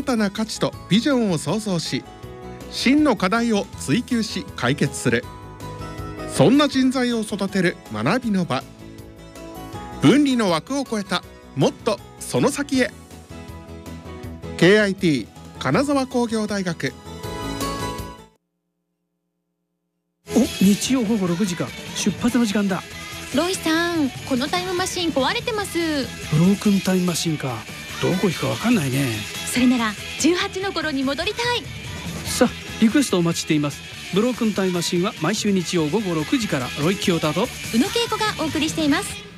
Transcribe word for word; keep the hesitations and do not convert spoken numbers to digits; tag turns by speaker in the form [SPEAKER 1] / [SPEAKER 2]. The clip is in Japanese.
[SPEAKER 1] たな価値とビジョンを創造し、真の課題を追求し解決する、そんな人材を育てる学びの場。分離の枠を超えたもっとその先へ。 ケーアイティー 金沢工業大学。
[SPEAKER 2] お、日曜ごごろくじか、出発の時間だ。
[SPEAKER 3] ロイさん、このタイムマシン壊れてます。
[SPEAKER 2] ブロークンタイムマシンか。どこ行くかわかんないね。
[SPEAKER 3] それならじゅうはちの頃に戻りたい。
[SPEAKER 2] さあ、リクエストお待ちしています。ブロークンタイムマシンは毎週日曜ごごろくじから、ロイ・キヨタと
[SPEAKER 3] 宇野恵子がお送りしています。